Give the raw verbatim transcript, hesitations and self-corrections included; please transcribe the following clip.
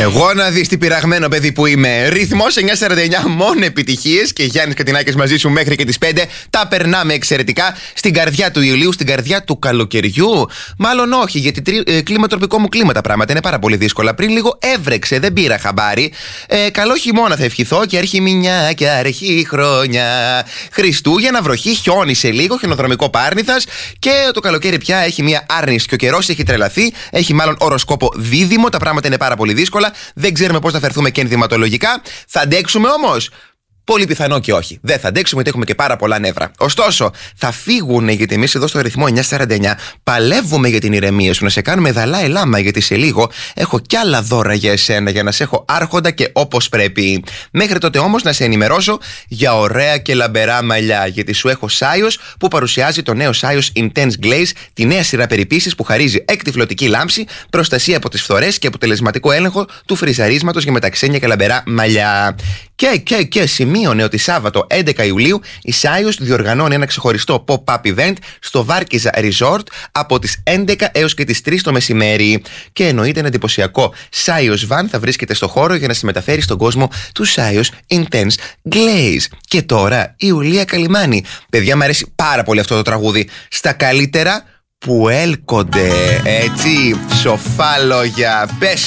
Εγώ να δεις τι πειραγμένο παιδί που είμαι. Ρυθμός εννιά σαράντα εννιά, μόνο επιτυχίες. Και Γιάννης Κατινάκης μαζί σου μέχρι και τις πέντε. Τα περνάμε εξαιρετικά. Στην καρδιά του Ιουλίου, στην καρδιά του καλοκαιριού. Μάλλον όχι, γιατί τρι, ε, κλίμα τροπικό μου κλίμα τα πράγματα είναι πάρα πολύ δύσκολα. Πριν λίγο έβρεξε, δεν πήρα χαμπάρι. Ε, καλό χειμώνα θα ευχηθώ και αρχή μηνιά και αρχή χρόνια. Χριστούγεννα, βροχή, χιόνισε λίγο, χιονοδρομικό Πάρνηθας. Και το καλοκαίρι πια έχει μια άρνηση και ο καιρός έχει τρελαθεί. Έχει μάλλον οροσκόπο δίδυμο. Τα πράγματα είναι πάρα πολύ δύσκολα. Δεν ξέρουμε πώς θα φερθούμε και ενδυματολογικά. Θα αντέξουμε όμως? Πολύ πιθανό και όχι. Δεν θα αντέξουμε γιατί έχουμε και πάρα πολλά νεύρα. Ωστόσο, θα φύγουν, γιατί εμείς εδώ στο ρυθμό εννιά σαράντα εννιά παλεύουμε για την ηρεμία σου, να σε κάνουμε δαλάι λάμα, γιατί σε λίγο έχω κι άλλα δώρα για εσένα, για να σε έχω άρχοντα και όπως πρέπει. Μέχρι τότε όμως να σε ενημερώσω για ωραία και λαμπερά μαλλιά, γιατί σου έχω Σάιος που παρουσιάζει το νέο Σάιος Intense Glaze, τη νέα σειρά περιποίησης που χαρίζει εκτυφλωτική λάμψη, προστασία από τις φθορές και αποτελεσματικό έλεγχο του φριζαρίσματος για μεταξένια και λαμπερά μαλλιά. Και, και, και σημείωνε ότι Σάββατο έντεκα Ιουλίου η Σάιος διοργανώνει ένα ξεχωριστό pop-up event στο Βάρκιζα Resort από τις έντεκα έως και τις τρεις το μεσημέρι. Και εννοείται ένα εντυπωσιακό Σάιος Van θα βρίσκεται στο χώρο για να συμμεταφέρει στον κόσμο του Σάιος Intense Glaze. Και τώρα η Ιουλία Καλιμάνη. Παιδιά, μου αρέσει πάρα πολύ αυτό το τραγούδι. Στα καλύτερα που έλκονται, έτσι, σοφά λόγια. Πες